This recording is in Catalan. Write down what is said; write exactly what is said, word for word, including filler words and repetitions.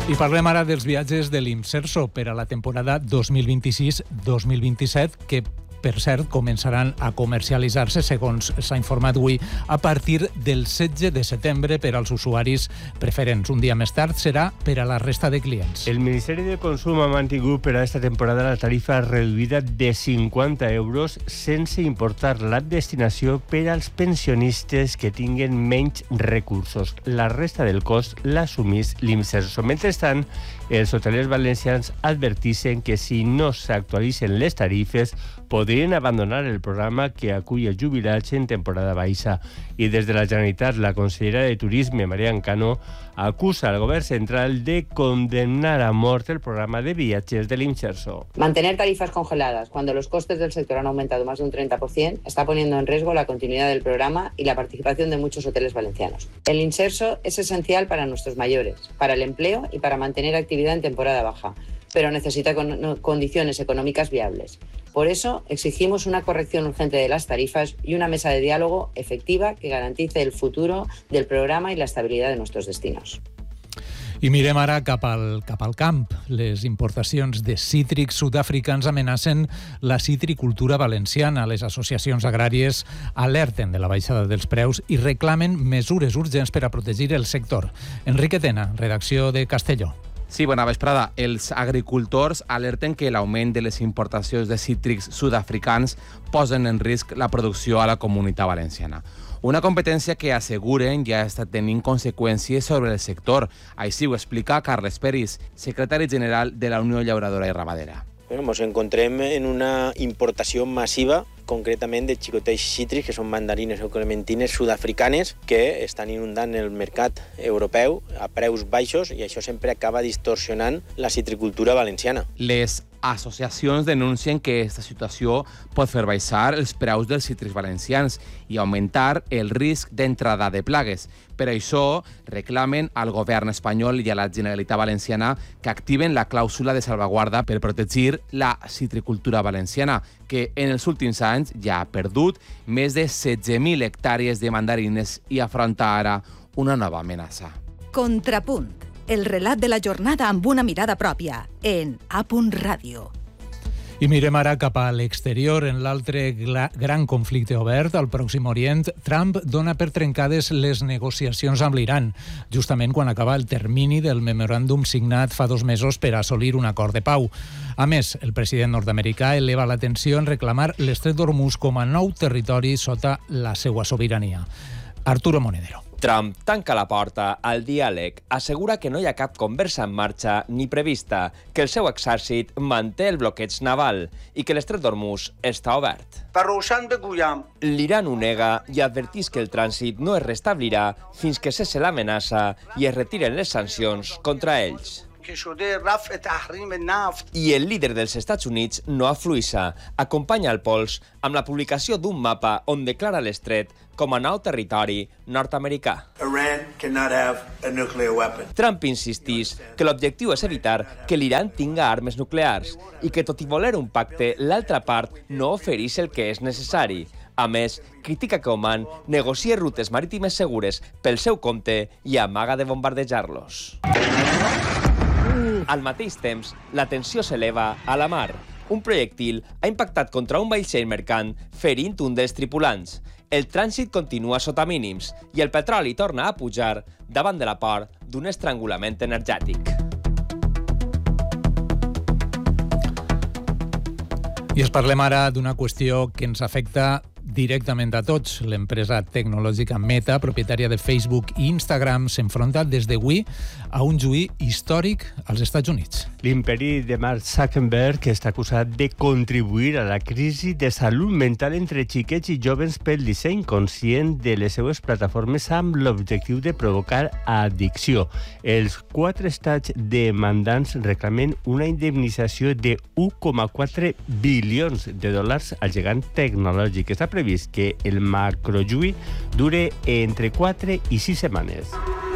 I parlem ara dels viatges de l'Imserso per a la temporada dos mil vint-i-sis dos mil vint-i-set, que per cert, començaran a comercialitzar-se, segons s'ha informat avui, a partir del setze de setembre per als usuaris preferents. Un dia més tard serà per a la resta de clients. El Ministeri de Consum ha mantingut per a aquesta temporada la tarifa reduïda de cinquanta euros sense importar la destinació per als pensionistes que tinguen menys recursos. La resta del cost l'assumís l'Imserso. Mentrestant, els hotelers valencians advertixen que si no s'actualitzen les tarifes podrien abandonar el programa que acull els jubilats en temporada baixa. I des de la Generalitat, la consellera de Turisme, María Ancano, acusa al Govern central de condenar a mort el programa de viajes del Imserso. Mantener tarifas congeladas cuando los costes del sector han aumentado más de un treinta por ciento está poniendo en riesgo la continuidad del programa y la participación de muchos hoteles valencianos. El Imserso es esencial para nuestros mayores, para el empleo y para mantener actividad en temporada baja, pero necesita con- condiciones económicas viables. Por eso, exigimos una corrección urgente de las tarifas y una mesa de diálogo efectiva que garantice el futuro del programa y la estabilidad de nuestros destinos. I mirem ara cap al, cap al camp. Les importacions de cítrics sud-africans amenacen la citricultura valenciana. Les associacions agràries alerten de la baixada dels preus i reclamen mesures urgents per a protegir el sector. Enrique Tena, redacció de Castelló. Sí, bona vesprada. Els agricultors alerten que l'augment de les importacions de cítrics sud-africans posen en risc la producció a la comunitat valenciana. Una competència que asseguren ja està tenint conseqüències sobre el sector. Així ho explica Carles Peris, secretari general de la Unió Llauradora i Ramadera. Bueno, ens encontrem en una importació massiva, concretament de xicotells cítrics, que són mandarines o clementines sud-africanes, que estan inundant el mercat europeu a preus baixos i això sempre acaba distorsionant la citricultura valenciana. Les associacions denuncien que aquesta situació pot fer baixar els preus dels cítrics valencians i augmentar el risc d'entrada de plagues. Per això reclamen al govern espanyol i a la Generalitat Valenciana que activen la clàusula de salvaguarda per protegir la citricultura valenciana, que en els últims anys ja ha perdut més de setze mil hectàrees de mandarines i afronta ara una nova amenaça. Contrapunt. El relat de la jornada amb una mirada pròpia, en A. Ràdio. I mirem ara cap a l'exterior. En l'altre gla- gran conflicte obert al Pròxim Orient, Trump dona per trencades les negociacions amb l'Iran, justament quan acaba el termini del memoràndum signat fa dos mesos per assolir un acord de pau. A més, el president nord-americà eleva l'atenció en reclamar l'Estret d'Hormuz com a nou territori sota la seva sobirania. Arturo Monedero. Trump tanca la porta al diàleg, assegura que no hi ha cap conversa en marxa ni prevista, que el seu exèrcit manté el bloqueig naval i que l'Estret d'Hormuz està obert. L'Iran ho nega i advertís que el trànsit no es restablirà fins que cesse l'amenaça i es retiren les sancions contra ells. I el líder dels Estats Units no afluïssa, acompanya el pols amb la publicació d'un mapa on declara l'estret com a nou territori nord-americà. Trump insistís que l'objectiu és evitar que l'Iran tinga armes nuclears i que, tot i voler un pacte, l'altra part no oferís el que és necessari. A més, critica que Oman negocie rutes marítimes segures pel seu compte i amaga de bombardejar-los. Al mateix temps, la tensió s'eleva a la mar. Un projectil ha impactat contra un vaixell mercant, ferint un dels tripulants. El trànsit continua sota mínims i el petroli torna a pujar davant de la por d'un estrangulament energètic. I es parlem ara d'una qüestió que ens afecta directament a tots. L'empresa tecnològica Meta, propietària de Facebook i Instagram, s'enfronta des d'avui a un juí històric als Estats Units. L'imperi de Mark Zuckerberg està acusat de contribuir a la crisi de salut mental entre xiquets i joves pel disseny conscient de les seues plataformes amb l'objectiu de provocar addicció. Els quatre estats demandants reclamen una indemnització de u coma quatre bilions de dòlars al gegant tecnològic. Està previst que el macrojuí dure entre quatre i sis setmanes.